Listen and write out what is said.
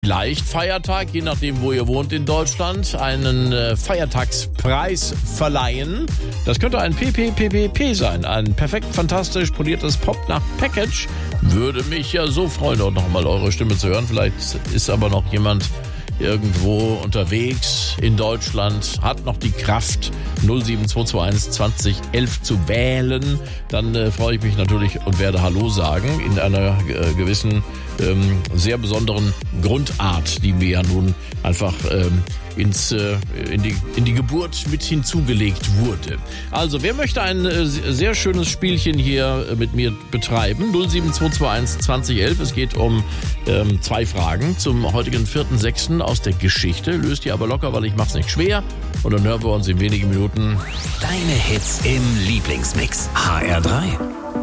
Leicht Feiertag, je nachdem, wo ihr wohnt in Deutschland, einen Feiertagspreis verleihen. Das könnte ein PPPP sein, ein perfekt fantastisch poliertes Pop-Nacht-Package. Würde mich ja so freuen, auch nochmal eure Stimme zu hören. Vielleicht ist aber noch jemand irgendwo unterwegs in Deutschland, hat noch die Kraft, 07221 20 11 zu wählen. Dann freue ich mich natürlich und werde Hallo sagen in einer gewissen, sehr besonderen Grundart, die mir ja nun einfach in die Geburt mit hinzugelegt wurde. Also, wer möchte ein sehr schönes Spielchen hier mit mir betreiben? 07221 20 11. Es geht um 2 Fragen zum heutigen 4.6. aus der Geschichte. Löst ihr aber locker, weil ich mach's nicht schwer. Und dann hören wir uns in wenigen Minuten. Deine Hits im Lieblingsmix. HR3.